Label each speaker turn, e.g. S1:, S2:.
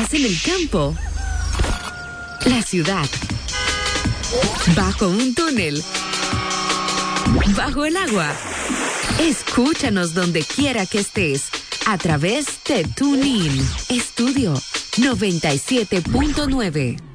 S1: Estás en el campo, la ciudad, bajo un túnel, bajo el agua. Escúchanos donde quiera que estés a través de TuneIn. Estudio 97.9.